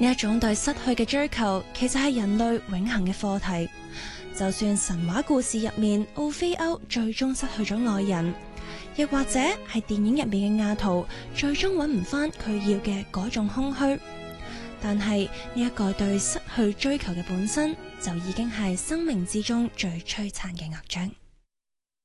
呢一種對失去嘅追求，其實係人類永恆嘅課題。就算神話故事入面奧菲歐最終失去咗愛人，亦或者係電影入面嘅亞圖最終揾唔返佢要嘅嗰種空虛，但係呢一個對失去追求嘅本身，就已經係生命之中最璀璨嘅樂章。